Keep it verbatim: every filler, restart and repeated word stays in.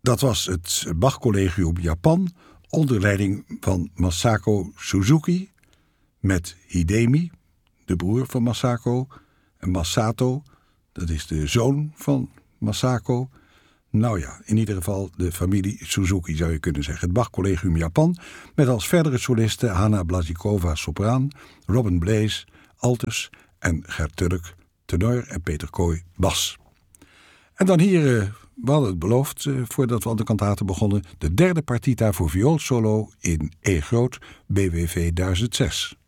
Dat was het Bach Collegium Japan onder leiding van Masako Suzuki met Hidemi, de broer van Masako, en Masato, dat is de zoon van Masako. Nou ja, in ieder geval de familie Suzuki zou je kunnen zeggen. Het Bach Collegium Japan met als verdere solisten Hanna Blazikova sopraan, Robin Blaze altus en Gert Turk tenor en Peter Kooi bas. En dan hier, uh, we hadden het beloofd uh, voordat we aan de kantaten begonnen, de derde partita voor vioolsolo in E groot B W V duizend zes.